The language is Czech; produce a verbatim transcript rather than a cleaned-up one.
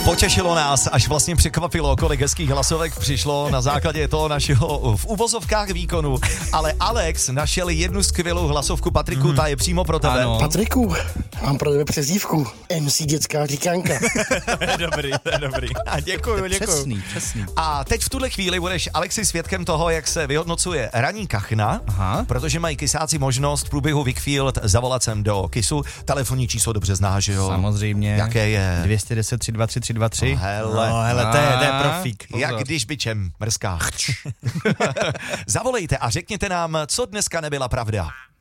Potěšilo nás, až vlastně překvapilo, kolik hezkých hlasovek přišlo na základě toho našeho v uvozovkách výkonu, ale Alex našel jednu skvělou hlasovku. Patriku, mm. ta je přímo pro tebe. Ano. Patriku, mám pro tebe přezdívku. M C dětská říkánka. To je dobrý, to je dobrý. A děkuju, děkuju. Přesný, přesný. A teď v tuhle chvíli budeš, Alexi, svědkem toho, jak se vyhodnocuje ranní kachna, Aha. protože mají kysáci možnost v průběhu Wickfield zavolat sem do Kisu. Telefonní číslo dobře znáš, jo? Samozřejmě. Jaké je? dvě stě deset tři dva tři tři dva tři. No, hele. No, hele, to je, to je profík. Jak Pozor. když bičem mrská. Zavolejte a řekněte nám, co dneska nebyla pravda.